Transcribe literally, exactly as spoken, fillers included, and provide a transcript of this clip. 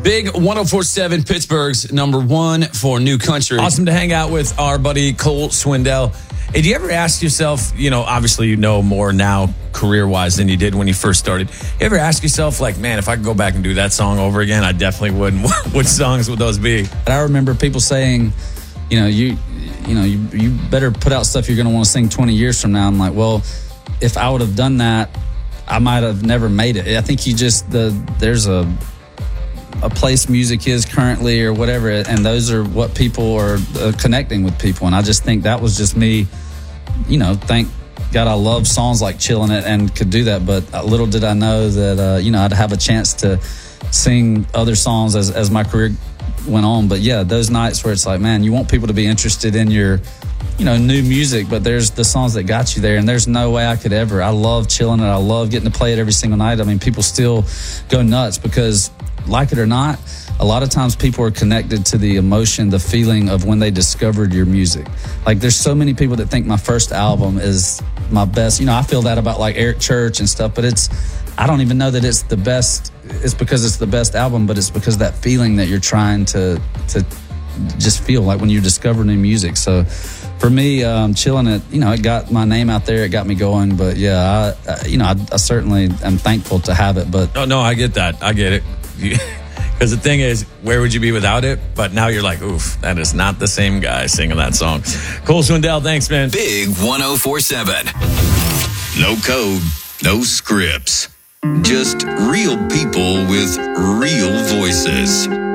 Big one oh four point seven, Pittsburgh's number one for new country. Awesome to hang out with our buddy Cole Swindell. Hey, do you ever ask yourself, you know, obviously you know more now career-wise than you did when you first started. You ever ask yourself, like, man, if I could go back and do that song over again, I definitely would. Which songs would those be? I remember people saying, you know, you you know, you, you better put out stuff you're going to want to sing twenty years from now. I'm like, well, if I would have done that, I might have never made it. I think you just, the there's a a place music is currently or whatever, and those are what people are uh, connecting with people. And I just think that was just me, you know, thank God I love songs like Chillin' It and could do that, but little did I know that, uh, you know, I'd have a chance to sing other songs as, as my career went on. But yeah, those nights where it's like, man, you want people to be interested in your, you know, new music, but there's the songs that got you there, and there's no way I could ever. I love Chillin' It. I love getting to play it every single night. I mean, people still go nuts because, like it or not, a lot of times people are connected to the emotion, the feeling of when they discovered your music. Like, there's so many people that think my first album is my best. You know, I feel that about like Eric Church and stuff, but it's, I don't even know that it's the best. It's because it's the best album, but it's because of that feeling that you're trying to to just feel like when you discover new music. So for me, um, Chillin' It, you know, it got my name out there. It got me going. But yeah, I, I, you know, I, I certainly am thankful to have it. But oh, no, I get that. I get it. Because the thing is, where would you be without it? But now you're like, oof, that is not the same guy singing that song. Cole Swindell, thanks, man. Big one oh four point seven. No code, no scripts. Just real people with real voices.